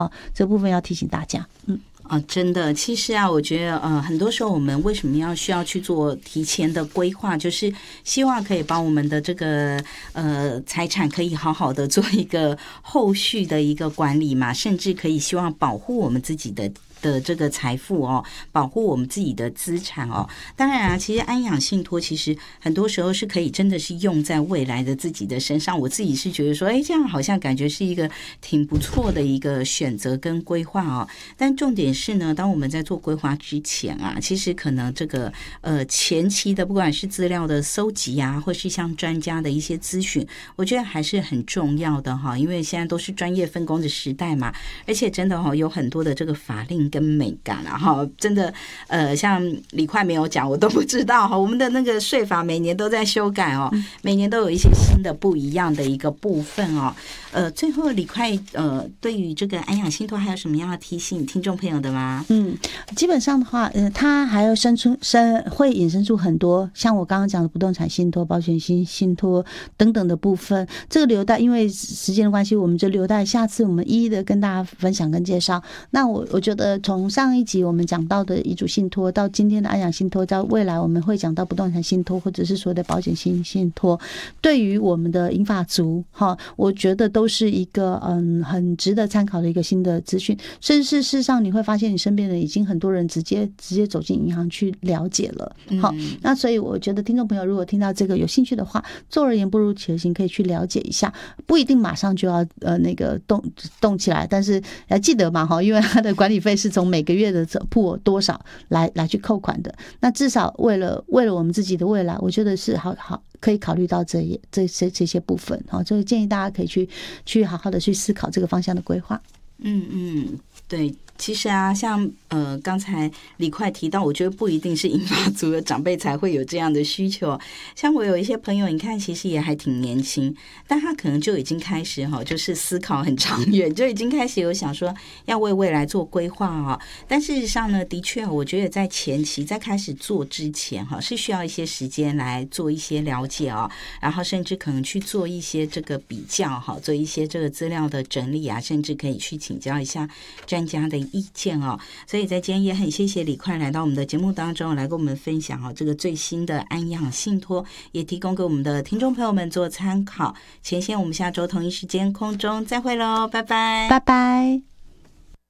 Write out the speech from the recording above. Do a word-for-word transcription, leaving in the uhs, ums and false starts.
这部分要提醒大家。嗯。 啊，真的，其实啊，我觉得呃，很多时候我们为什么要需要去做提前的规划，就是希望可以帮我们的这个呃财产可以好好的做一个后续的一个管理嘛，甚至可以希望保护我们自己的。的这个财富哦，保护我们自己的资产哦。当然啊，其实安养信托其实很多时候是可以真的是用在未来的自己的身上。我自己是觉得说，哎，这样好像感觉是一个挺不错的一个选择跟规划哦。但重点是呢，当我们在做规划之前啊，其实可能这个呃前期的不管是资料的搜集啊，或是像专家的一些咨询，我觉得还是很重要的哈。因为现在都是专业分工的时代嘛，而且真的哈有很多的这个法令跟美感啊哈，真的呃，像李快没有讲，我都不知道哈。我们的那个税法每年都在修改哦，每年都有一些新的不一样的一个部分哦。呃，最后李快呃，对于这个安养信托还有什么样的提醒听众朋友的吗？ 嗯，基本上的话，呃，它还要生出生会衍生出很多，像我刚刚讲的不动产信托、保险信信托等等的部分。这个留待因为时间的关系，我们就留待下次我们一一的跟大家分享跟介绍。那我我觉得从上一集我们讲到的遗嘱信托，到今天的安养信托，到未来我们会讲到不动产信托，或者是所谓的保险信信托，对于我们的银发族哈，我觉得都是一个嗯很值得参考的一个新的资讯。甚至事实上你会发现，你身边的已经很多人直接直接走进银行去了解了。好，那所以我觉得听众朋友如果听到这个有兴趣的话，坐而言不如起而行，可以去了解一下，不一定马上就要呃那个动动起来，但是要记得嘛哈，因为它的管理费是从每个月的破多少来来去扣款的。那至少为了为了我们自己的未来，我觉得是好好可以考虑到这这这这些部分。好，所以建议大家可以去去好好的去思考这个方向的规划。 嗯嗯，对。其实啊，像呃刚才李快提到，我觉得不一定是银发族的长辈才会有这样的需求。像我有一些朋友，你看其实也还挺年轻，但他可能就已经开始哈，就是思考很长远，就已经开始有想说要为未来做规划哈。但事实上呢，的确我觉得在前期在开始做之前哈，是需要一些时间来做一些了解啊，然后甚至可能去做一些这个比较哈，做一些这个资料的整理啊，甚至可以去请教一下专家的意见哦。所以在今天也很谢谢李快来到我们的节目当中来跟我们分享哦这个最新的安养信托，也提供给我们的听众朋友们做参考。前线我们下周同一时间空中再会喽，拜拜， 拜拜。